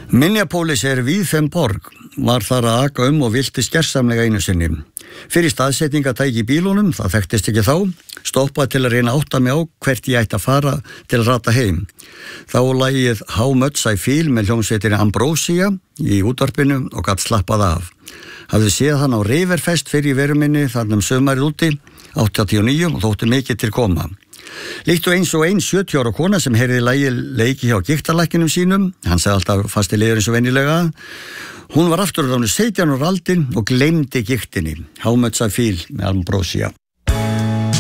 Minneapolis víðfeðm borg, var þar að aka og viltist gersamlega einu sinni. Fyrir staðsetningatæki í bílunum, það þekktist ekki þá, stoppaði til að reyna að átta mig á hvert ég ætti að fara til að rata heim. Þá lagið How Much I Feel með hljómsveitinni Ambrosia í útvarpinu og gat slappað af. Hafði séð hann á Riverfest fyrir í veru minni þarna sumarið úti, 89 og þótti mikið til koma. Líkt og ein 70 ára kona sem heyrði lagið leiki hjá gigtarlæknum sínum, hann sagði alltaf fasti liður eins og venjulega. Hún var aftur á 17 ára aldin og gleymdi gigtinni. How Much I Feel með Ambrosia.